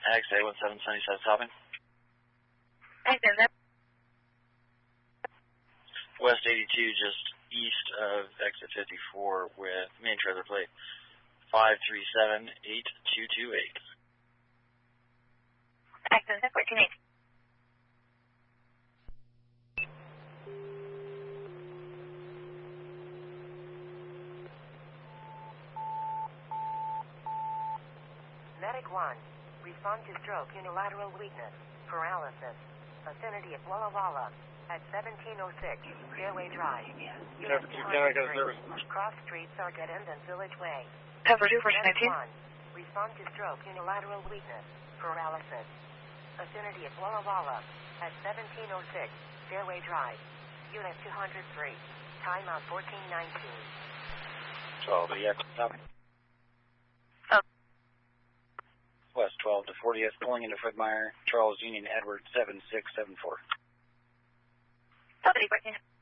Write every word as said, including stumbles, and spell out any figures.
X A one seven seventy-seven stopping. X A one. West eighty-two, just east of exit fifty-four with main trailer plate five three seven eight two two eight. Access fourteen eight. Medic one, respond to stroke unilateral weakness, paralysis, vicinity of Walla Walla, at seventeen oh six, Fairway Drive. Unit two oh three, cross street Sargent End and Village Way. Cover two for Medic one, respond to stroke unilateral weakness, paralysis, vicinity of Walla Walla, at seventeen oh six, Fairway Drive. Unit two oh three, timeout fourteen nineteen. twelve, E X, stopping. Oh. West twelve to fortieth, pulling into Fred Meyer, Charles Union Edward seven six seven four. Somebody,